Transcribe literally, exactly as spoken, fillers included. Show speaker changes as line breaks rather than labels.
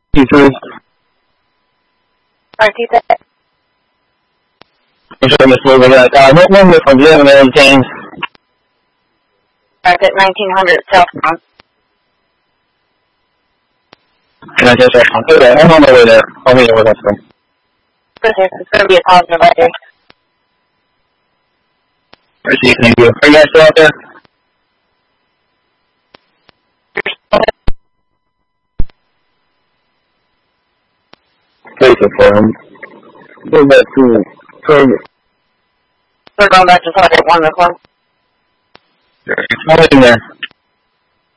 T three.
Alright, T three.
I'm sure Miss Louie, uh, what number from the other man, James?
Alright, at nineteen hundred southbound.
Can I just, uh, okay, I'm on my way there. I'll meet you with us then.
It's going to be a positive right there.
I see, thank you. Are you guys still out there? Place it for him. Go back to Target.
They're going back to target one this one.
It's in there.